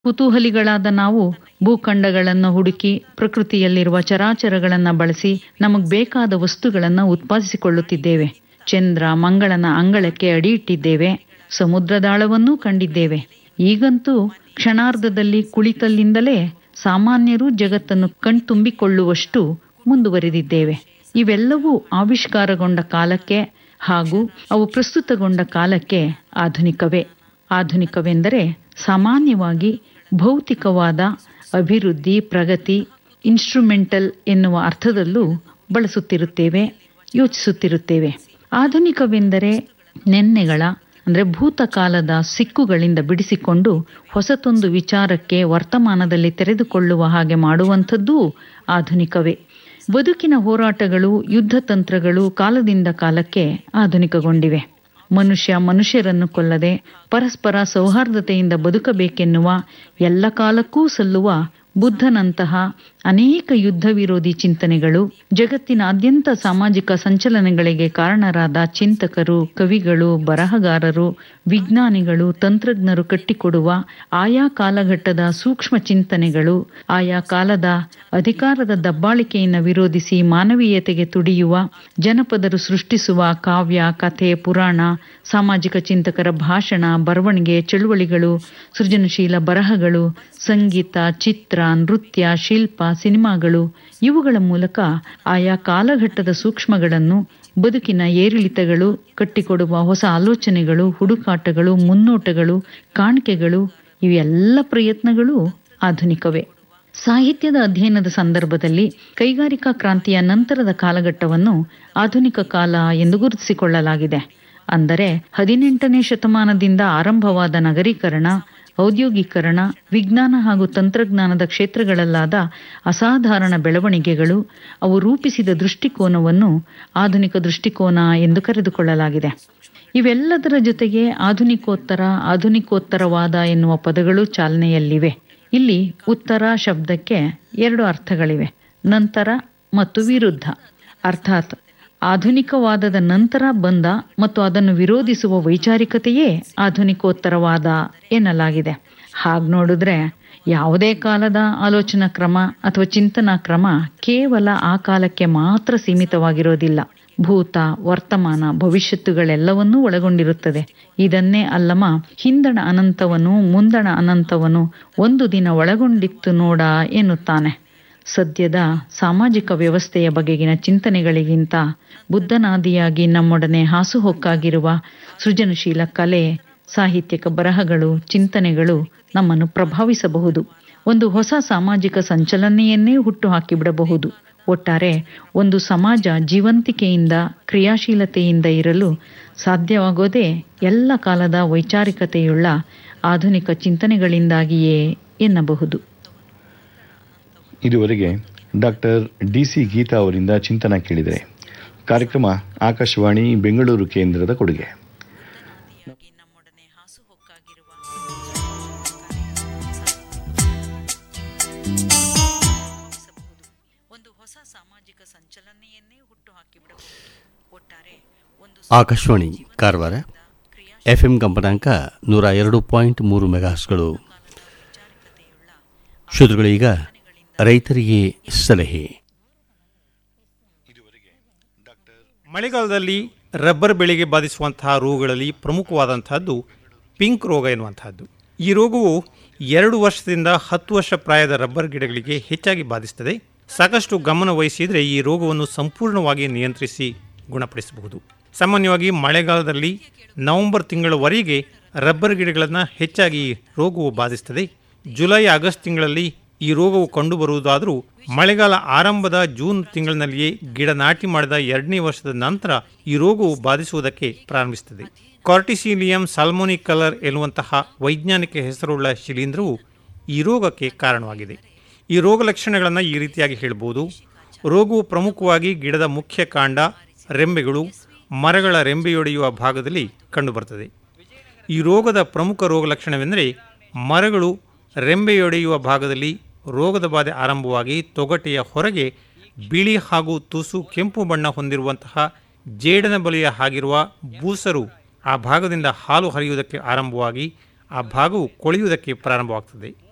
ಕುತೂಹಲಿಗಳಾದ ನಾವು ಭೂಖಂಡಗಳನ್ನು ಹುಡುಕಿ ಪ್ರಕೃತಿಯಲ್ಲಿರುವ ಚರಾಚರಗಳನ್ನು ಬಳಸಿ ನಮಗ್ ಬೇಕಾದ ವಸ್ತುಗಳನ್ನು ಉತ್ಪಾದಿಸಿಕೊಳ್ಳುತ್ತಿದ್ದೇವೆ. ಚಂದ್ರ ಮಂಗಳನ ಅಂಗಳಕ್ಕೆ ಅಡಿಯಿಟ್ಟಿದ್ದೇವೆ. ಸಮುದ್ರದಾಳವನ್ನೂ ಕಂಡಿದ್ದೇವೆ. ಈಗಂತೂ ಕ್ಷಣಾರ್ಧದಲ್ಲಿ ಕುಳಿತಲ್ಲಿಂದಲೇ ಸಾಮಾನ್ಯರು ಜಗತ್ತನ್ನು ಕಣ್ತುಂಬಿಕೊಳ್ಳುವಷ್ಟು ಮುಂದುವರೆದಿದ್ದೇವೆ. ಇವೆಲ್ಲವೂ ಆವಿಷ್ಕಾರಗೊಂಡ ಕಾಲಕ್ಕೆ ಹಾಗೂ ಅವು ಪ್ರಸ್ತುತಗೊಂಡ ಕಾಲಕ್ಕೆ ಆಧುನಿಕವೇ. ಆಧುನಿಕವೆಂದರೆ ಸಾಮಾನ್ಯವಾಗಿ ಭೌತಿಕವಾದ ಅಭಿವೃದ್ಧಿ, ಪ್ರಗತಿ, ಇನ್ಸ್ಟ್ರುಮೆಂಟಲ್ ಎನ್ನುವ ಅರ್ಥದಲ್ಲೂ ಬಳಸುತ್ತಿರುತ್ತೇವೆ, ಯೋಚಿಸುತ್ತಿರುತ್ತೇವೆ. ಆಧುನಿಕವೆಂದರೆ ನೆನ್ನೆಗಳ ಅಂದರೆ ಭೂತಕಾಲದ ಸಿಕ್ಕುಗಳಿಂದ ಬಿಡಿಸಿಕೊಂಡು ಹೊಸತೊಂದು ವಿಚಾರಕ್ಕೆ ವರ್ತಮಾನದಲ್ಲಿ ತೆರೆದುಕೊಳ್ಳುವ ಹಾಗೆ ಮಾಡುವಂಥದ್ದೂ ಆಧುನಿಕವೇ. ಬದುಕಿನ ಹೋರಾಟಗಳು, ಯುದ್ಧ ತಂತ್ರಗಳು ಕಾಲದಿಂದ ಕಾಲಕ್ಕೆ ಆಧುನಿಕಗೊಂಡಿವೆ. ಮನುಷ್ಯ ಮನುಷ್ಯರನ್ನು ಕೊಲ್ಲದೆ ಪರಸ್ಪರ ಸೌಹಾರ್ದತೆಯಿಂದ ಬದುಕಬೇಕೆನ್ನುವ ಎಲ್ಲ ಕಾಲಕ್ಕೂ ಸಲ್ಲುವ ಬುದ್ಧನಂತಹ ಅನೇಕ ಯುದ್ಧ ವಿರೋಧಿ ಚಿಂತನೆಗಳು, ಜಗತ್ತಿನಾದ್ಯಂತ ಸಾಮಾಜಿಕ ಸಂಚಲನಗಳಿಗೆ ಕಾರಣರಾದ ಚಿಂತಕರು, ಕವಿಗಳು, ಬರಹಗಾರರು, ವಿಜ್ಞಾನಿಗಳು, ತಂತ್ರಜ್ಞರು ಕಟ್ಟಿಕೊಡುವ ಆಯಾ ಕಾಲಘಟ್ಟದ ಸೂಕ್ಷ್ಮ ಚಿಂತನೆಗಳು, ಆಯಾ ಕಾಲದ ಅಧಿಕಾರದ ದಬ್ಬಾಳಿಕೆಯನ್ನು ವಿರೋಧಿಸಿ ಮಾನವೀಯತೆಗೆ ತುಡಿಯುವ ಜನಪದರು ಸೃಷ್ಟಿಸುವ ಕಾವ್ಯ, ಕಥೆ, ಪುರಾಣ, ಸಾಮಾಜಿಕ ಚಿಂತಕರ ಭಾಷಣ, ಬರವಣಿಗೆ, ಚಳುವಳಿಗಳು, ಸೃಜನಶೀಲ ಬರಹಗಳು, ಸಂಗೀತ, ಚಿತ್ರ, ನೃತ್ಯ, ಶಿಲ್ಪ, ಸಿನಿಮಾಗಳು ಇವುಗಳ ಮೂಲಕ ಆಯಾ ಕಾಲಘಟ್ಟದ ಸೂಕ್ಷ್ಮಗಳನ್ನು, ಬದುಕಿನ ಏರಿಳಿತಗಳು, ಕಟ್ಟಿಕೊಡುವ ಹೊಸ ಆಲೋಚನೆಗಳು, ಹುಡುಕಾಟಗಳು, ಮುನ್ನೋಟಗಳು, ಕಾಣಿಕೆಗಳು ಇವೆಲ್ಲ ಪ್ರಯತ್ನಗಳು ಆಧುನಿಕವೇ. ಸಾಹಿತ್ಯದ ಅಧ್ಯಯನದ ಸಂದರ್ಭದಲ್ಲಿ ಕೈಗಾರಿಕಾ ಕ್ರಾಂತಿಯ ನಂತರದ ಕಾಲಘಟ್ಟವನ್ನು ಆಧುನಿಕ ಕಾಲ ಎಂದು ಗುರುತಿಸಿಕೊಳ್ಳಲಾಗಿದೆ. ಅಂದರೆ 18ನೇ ಶತಮಾನದಿಂದ ಆರಂಭವಾದ ನಗರೀಕರಣ, ಔದ್ಯೋಗೀಕರಣ, ವಿಜ್ಞಾನ ಹಾಗೂ ತಂತ್ರಜ್ಞಾನದ ಕ್ಷೇತ್ರಗಳಲ್ಲಾದ ಅಸಾಧಾರಣ ಬೆಳವಣಿಗೆಗಳು, ಅವು ರೂಪಿಸಿದ ದೃಷ್ಟಿಕೋನವನ್ನು ಆಧುನಿಕ ದೃಷ್ಟಿಕೋನ ಎಂದು ಕರೆದುಕೊಳ್ಳಲಾಗಿದೆ. ಇವೆಲ್ಲದರ ಜೊತೆಗೆ ಆಧುನಿಕೋತ್ತರ, ಆಧುನಿಕೋತ್ತರವಾದ ಎನ್ನುವ ಪದಗಳು ಚಾಲನೆಯಲ್ಲಿವೆ. ಇಲ್ಲಿ ಉತ್ತರ ಶಬ್ದಕ್ಕೆ 2 ಅರ್ಥಗಳಿವೆ, ನಂತರ ಮತ್ತು ವಿರುದ್ಧ. ಅರ್ಥಾತ್ ಆಧುನಿಕವಾದದ ನಂತರ ಬಂದ ಮತ್ತು ಅದನ್ನು ವಿರೋಧಿಸುವ ವೈಚಾರಿಕತೆಯೇ ಆಧುನಿಕೋತ್ತರವಾದ ಎನ್ನಲಾಗಿದೆ. ಹಾಗೆ ನೋಡಿದ್ರೆ ಯಾವುದೇ ಕಾಲದ ಆಲೋಚನಾ ಕ್ರಮ ಅಥವಾ ಚಿಂತನಾ ಕ್ರಮ ಕೇವಲ ಆ ಕಾಲಕ್ಕೆ ಮಾತ್ರ ಸೀಮಿತವಾಗಿರೋದಿಲ್ಲ. ಭೂತ, ವರ್ತಮಾನ, ಭವಿಷ್ಯತ್ತುಗಳೆಲ್ಲವನ್ನೂ ಒಳಗೊಂಡಿರುತ್ತದೆ. ಇದನ್ನೇ ಅಲ್ಲಮ ಹಿಂದಣ ಅನಂತವನು ಮುಂದಣ ಅನಂತವನು ಒಂದು ದಿನ ಒಳಗೊಂಡಿತ್ತು ನೋಡ ಎನ್ನುತ್ತಾನೆ. ಸದ್ಯದ ಸಾಮಾಜಿಕ ವ್ಯವಸ್ಥೆಯ ಬಗೆಗಿನ ಚಿಂತನೆಗಳಿಗಿಂತ ಬುದ್ಧನಾದಿಯಾಗಿ ನಮ್ಮೊಡನೆ ಹಾಸುಹೊಕ್ಕಾಗಿರುವ ಸೃಜನಶೀಲ ಕಲೆ, ಸಾಹಿತ್ಯಕ ಬರಹಗಳು, ಚಿಂತನೆಗಳು ನಮ್ಮನ್ನು ಪ್ರಭಾವಿಸಬಹುದು. ಒಂದು ಹೊಸ ಸಾಮಾಜಿಕ ಸಂಚಲನೆಯನ್ನೇ ಹುಟ್ಟು ಹಾಕಿಬಿಡಬಹುದು. ಒಟ್ಟಾರೆ ಒಂದು ಸಮಾಜ ಜೀವಂತಿಕೆಯಿಂದ, ಕ್ರಿಯಾಶೀಲತೆಯಿಂದ ಇರಲು ಸಾಧ್ಯವಾಗೋದೇ ಎಲ್ಲ ಕಾಲದ ವೈಚಾರಿಕತೆಯುಳ್ಳ ಆಧುನಿಕ ಚಿಂತನೆಗಳಿಂದಾಗಿಯೇ ಎನ್ನಬಹುದು. ಇದುವರೆಗೆ ಡಾಕ್ಟರ್ ಡಿ.ಸಿ. ಗೀತಾ ಅವರಿಂದ ಚಿಂತನ ಕೇಳಿದರೆ. ಕಾರ್ಯಕ್ರಮ ಆಕಾಶವಾಣಿ ಬೆಂಗಳೂರು ಕೇಂದ್ರದ ಕೊಡುಗೆ. ಆಕಾಶವಾಣಿ ಕಾರವಾರ, FM ಕಂಪನಾಂಕ 102.3 ಮೆಗಾಹರ್ಟ್ಸ್ಗಳು. ಶ್ರೋತೃಗಳೀಗ ರೈತರಿಗೆ ಸಲಹೆ. ಮಳೆಗಾಲದಲ್ಲಿ ರಬ್ಬರ್ ಬೆಳೆಗೆ ಬಾಧಿಸುವಂತಹ ರೋಗಗಳಲ್ಲಿ ಪ್ರಮುಖವಾದಂತಹದ್ದು ಪಿಂಕ್ ರೋಗ ಎನ್ನುವಂತಹದ್ದು. ಈ ರೋಗವು 2 ವರ್ಷದಿಂದ 10 ವರ್ಷ ಪ್ರಾಯದ ರಬ್ಬರ್ ಗಿಡಗಳಿಗೆ ಹೆಚ್ಚಾಗಿ ಬಾಧಿಸುತ್ತದೆ. ಸಾಕಷ್ಟು ಗಮನ ವಹಿಸಿದರೆ ಈ ರೋಗವನ್ನು ಸಂಪೂರ್ಣವಾಗಿ ನಿಯಂತ್ರಿಸಿ ಗುಣಪಡಿಸಬಹುದು. ಸಾಮಾನ್ಯವಾಗಿ ಮಳೆಗಾಲದಲ್ಲಿ ನವೆಂಬರ್ ತಿಂಗಳವರೆಗೆ ರಬ್ಬರ್ ಗಿಡಗಳನ್ನು ಹೆಚ್ಚಾಗಿ ರೋಗವು ಬಾಧಿಸುತ್ತದೆ. ಜುಲೈ ಆಗಸ್ಟ್ ತಿಂಗಳಲ್ಲಿ ಈ ರೋಗವು ಕಂಡುಬರುವುದಾದರೂ ಮಳೆಗಾಲ ಆರಂಭದ ಜೂನ್ ತಿಂಗಳಿನಲ್ಲಿಯೇ ಗಿಡ ನಾಟಿ ಮಾಡಿದ 2ನೇ ವರ್ಷದ ನಂತರ ಈ ರೋಗವು ಬಾಧಿಸುವುದಕ್ಕೆ ಪ್ರಾರಂಭಿಸುತ್ತದೆ. ಕಾರ್ಟಿಸಿಲಿಯಂ ಸಾಲ್ಮೋನಿಕಲರ್ ಎನ್ನುವಂತಹ ವೈಜ್ಞಾನಿಕ ಹೆಸರುಳ್ಳ ಶಿಲೀಂಧ್ರವು ಈ ರೋಗಕ್ಕೆ ಕಾರಣವಾಗಿದೆ. ಈ ರೋಗ ಲಕ್ಷಣಗಳನ್ನು ಈ ರೀತಿಯಾಗಿ ಹೇಳ್ಬೋದು. ರೋಗವು ಪ್ರಮುಖವಾಗಿ ಗಿಡದ ಮುಖ್ಯ ಕಾಂಡ, ರೆಂಬೆಗಳು, ಮರಗಳ ರೆಂಬೆಯೊಡೆಯುವ ಭಾಗದಲ್ಲಿ ಕಂಡುಬರುತ್ತದೆ. ಈ ರೋಗದ ಪ್ರಮುಖ ರೋಗ ಲಕ್ಷಣವೆಂದರೆ ಮರಗಳು ರೆಂಬೆಯೊಡೆಯುವ ಭಾಗದಲ್ಲಿ ರೋಗದ ಬಾಧೆ ಆರಂಭವಾಗಿ ತೊಗಟೆಯ ಹೊರಗೆ ಬಿಳಿ ಹಾಗೂ ತುಸು ಕೆಂಪು ಬಣ್ಣ ಹೊಂದಿರುವಂತಹ ಜೇಡನ ಬಲೆಯ ಹಾಗಿರುವ ಬೂಸರು ಆ ಭಾಗದಿಂದ ಹಾಲು ಹರಿಯುವುದಕ್ಕೆ ಆರಂಭವಾಗಿ ಆ ಭಾಗವು ಕೊಳೆಯುವುದಕ್ಕೆ ಪ್ರಾರಂಭವಾಗ್ತದೆ.